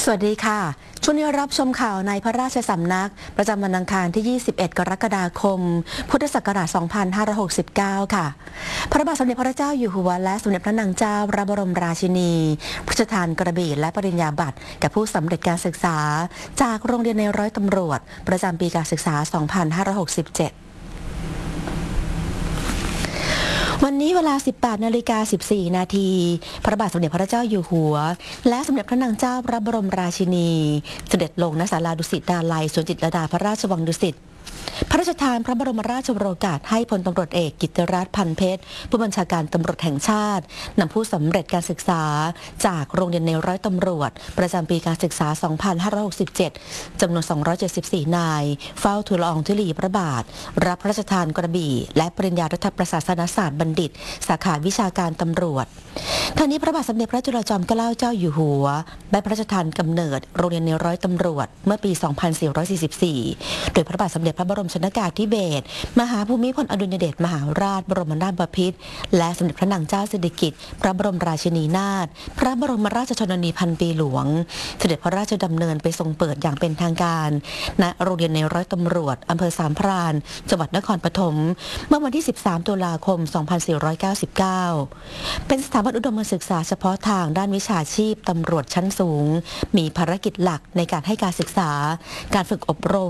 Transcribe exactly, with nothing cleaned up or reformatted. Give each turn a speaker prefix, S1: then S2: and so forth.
S1: วัสดีค่ะช่วงนี้รับชมข่าวในพระราชสำนักประจำวันอังคารที่ ยี่สิบเอ็ด กรกฎาคม พุทธศักราช สองพันห้าร้อยหกสิบเก้า ค่ะ พระบาทสมเด็จพระเจ้าอยู่หัวและสมเด็จพระนางเจ้าพระบรมราชินีพระราชทานกระบี่และปริญญาบัตรแก่ผู้สำเร็จการศึกษาจากโรงเรียนในร้อยตำรวจประจำปีการศึกษา สองพันห้าร้อยหกสิบเจ็ดวันนี้เวลา สิบแปดนาฬิกาสิบสี่นาทีพระบาทสมเด็จพระเจ้าอยู่หัวและสมเด็จพระนางเจ้าพระบรมราชินีเสด็จลงณศาลาดุสิตดาลัยสวนจิตรลดาพระราชวังดุสิตพระราชทานพระบรมราชโองการให้พลตำรวจเอกกิตติรัตน์พันเพชรผู้บัญชาการตำรวจแห่งชาตินำผู้สำเร็จการศึกษาจากโรงเรียนในร้อยตำรวจประจำปีการศึกษา สองพันห้าร้อยหกสิบเจ็ด จำนวน สองร้อยเจ็ดสิบสี่ นายเฝ้าทูลละอองธุลีพระบาทรับพระราชทานกระบี่และปริญญารัฐประศาสนศาสตร์บัณฑิตสาขาวิชาการตำรวจทางนี้พระบาทสมเด็จพระจุลจอมเกล้าเจ้าอยู่หัวได้พระราชทานกำเนิดโรงเรียนในร้อยตำรวจเมื่อปี สองพันสี่ร้อยสี่สิบสี่ โดยพระบาทสมเด็จพระบรมชนกาธิเบศรมหาภูมิพลอดุลยเดชมหาราชบรมนาถบพิตรและสมเด็จพระนางเจ้าสิริกิติ์พระบรมราชินีนาถพระบรมราชชนนีพันปีหลวงเสด็จพระราชดำเนินไปทรงเปิดอย่างเป็นทางการณโรงเรียนในร้อยตำรวจอำเภอสามพรานจังหวัดนครปฐมเมื่อวันที่ สิบสาม ตุลาคม สองพันสี่ร้อยเก้าสิบเก้า เป็นสถาบันอุดมศึกษาเฉพาะทางด้านวิชาชีพตำรวจชั้นสูงมีภารกิจหลักในการให้การศึกษาการฝึกอบรม